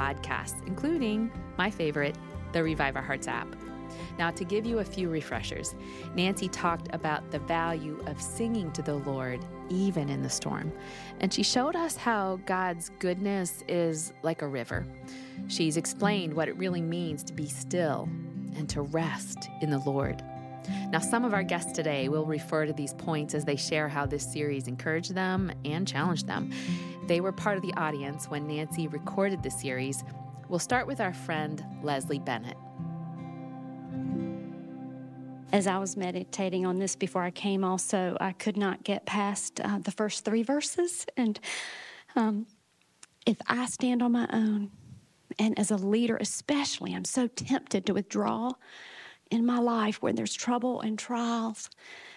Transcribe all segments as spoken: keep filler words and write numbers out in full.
podcasts, including my favorite, the Revive Our Hearts app. Now, to give you a few refreshers, Nancy talked about the value of singing to the Lord even in the storm. And she showed us how God's goodness is like a river. She's explained what it really means to be still and to rest in the Lord. Now, some of our guests today will refer to these points as they share how this series encouraged them and challenged them. They were part of the audience when Nancy recorded the series. We'll start with our friend Leslie Bennett. As I was meditating on this before I came also, I could not get past uh, the first three verses. And um, if I stand on my own, and as a leader especially, I'm so tempted to withdraw in my life when there's trouble and trials,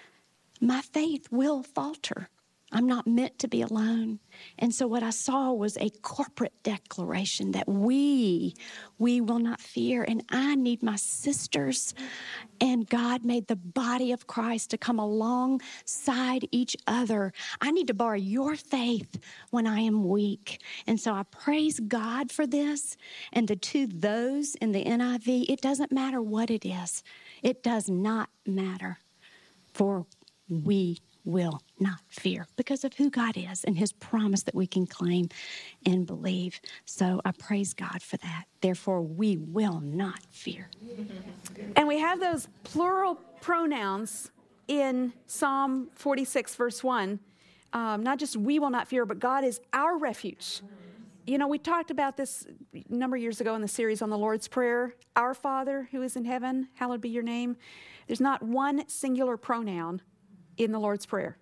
my faith will falter. I'm not meant to be alone. And so what I saw was a corporate declaration that we, we will not fear. And I need my sisters. And God made the body of Christ to come alongside each other. I need to borrow your faith when I am weak. And so I praise God for this. And the two those in the N I V, it doesn't matter what it is. It does not matter, for we will not fear because of who God is and his promise that we can claim and believe. So I praise God for that. Therefore, we will not fear. And we have those plural pronouns in Psalm forty-six, verse one. Um, not just we will not fear, but God is our refuge. You know, we talked about this a number of years ago in the series on the Lord's Prayer. Our Father who is in heaven, hallowed be your name. There's not one singular pronoun in the Lord's Prayer.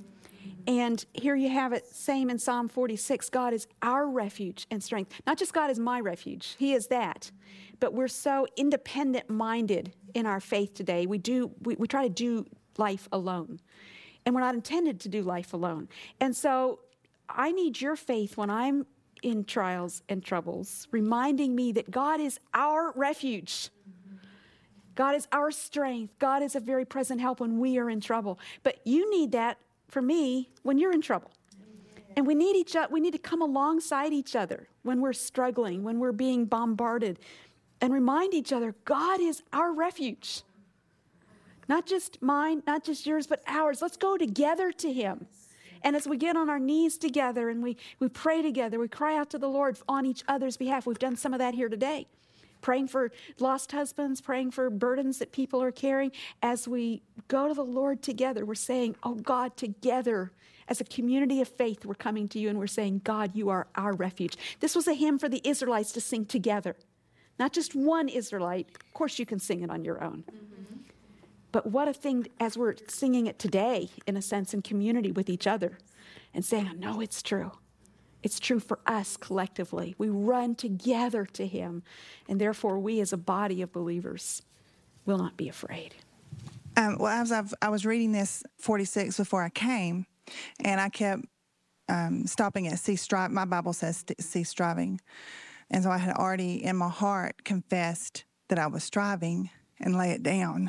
And here you have it, same in Psalm forty-six, God is our refuge and strength. Not just God is my refuge, he is that. But we're so independent-minded in our faith today. We do, we, we try to do life alone. And we're not intended to do life alone. And so I need your faith when I'm in trials and troubles, reminding me that God is our refuge. God is our strength. God is a very present help when we are in trouble. But you need that for me when you're in trouble. And we need each other. We need to come alongside each other when we're struggling, when we're being bombarded, and remind each other, God is our refuge. Not just mine, not just yours, but ours. Let's go together to him. And as we get on our knees together and we, we pray together, we cry out to the Lord on each other's behalf. We've done some of that here today. Praying for lost husbands, praying for burdens that people are carrying. As we go to the Lord together, we're saying, oh God, together as a community of faith, we're coming to you and we're saying, God, you are our refuge. This was a hymn for the Israelites to sing together. Not just one Israelite. Of course, you can sing it on your own. Mm-hmm. But what a thing as we're singing it today, in a sense, in community with each other and saying, I know it's true. It's true for us collectively. We run together to him, and therefore we as a body of believers will not be afraid. Um, well, as I've, I was reading this forty-six before I came, and I kept um, stopping at cease striving. My Bible says cease striving. And so I had already in my heart confessed that I was striving and lay it down.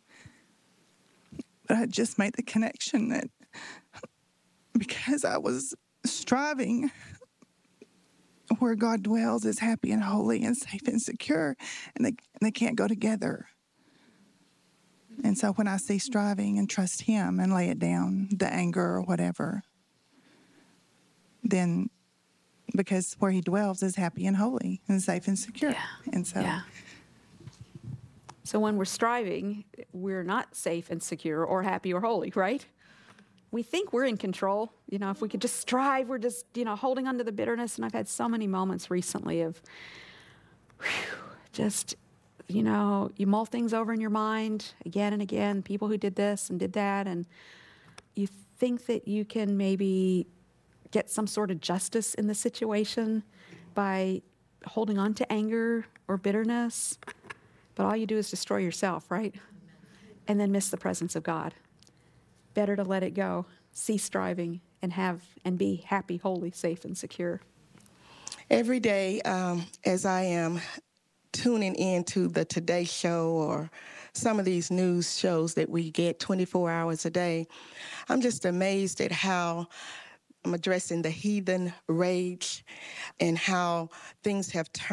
But I just made the connection that because I was striving, where God dwells is happy and holy and safe and secure, and they, and they can't go together. And so when I see striving and trust him and lay it down, the anger or whatever, then because where he dwells is happy and holy and safe and secure. Yeah. And so yeah. So when we're striving, we're not safe and secure or happy or holy, right? We think we're in control. You know, if we could just strive, we're just, you know, holding on to the bitterness. And I've had so many moments recently of whew, just, you know, you mull things over in your mind again and again, people who did this and did that. And you think that you can maybe get some sort of justice in the situation by holding on to anger or bitterness. But all you do is destroy yourself, right? And then miss the presence of God. Better to let it go, cease striving, and have and be happy, holy, safe, and secure. Every day, um, as I am tuning into the Today Show or some of these news shows that we get twenty-four hours a day, I'm just amazed at how I'm addressing the heathen rage and how things have turned.